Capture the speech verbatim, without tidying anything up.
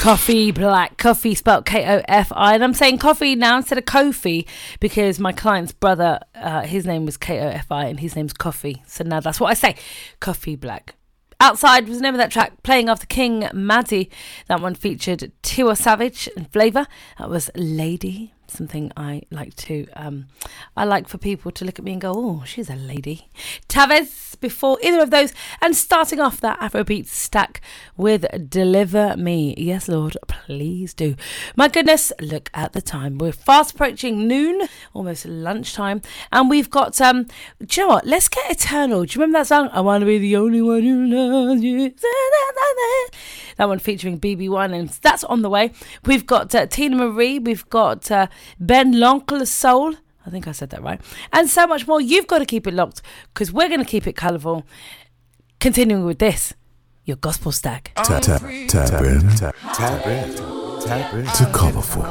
Coffee Black, coffee spelled K O F I, and I'm saying coffee now instead of Kofi because my client's brother, uh, his name was K O F I and his name's Coffee, so now that's what I say. Coffee Black. Outside was the name of that track, playing after King Maddie. That one featured Tiwa Savage and Flavour. That was Lady, something I like to, um, I like for people to look at me and go, oh, she's a lady. Tavez before either of those, and starting off that Afrobeat stack with Deliver Me. Yes, Lord, please do. My goodness, look at the time. We're fast approaching noon, almost lunchtime, and we've got, um, do you know what? Let's get Eternal. Do you remember that song? I want to be the only one who loves you. That one featuring B B one, and that's on the way. We've got uh, Tina Marie. We've got uh, Ben L'Oncle Soul. I think I said that right. And so much more. You've got to keep it locked because we're going to keep it colourful. Continuing with this, your gospel stack. Tap, tap, tap in. Tap, tap in. Tap in. To colourful.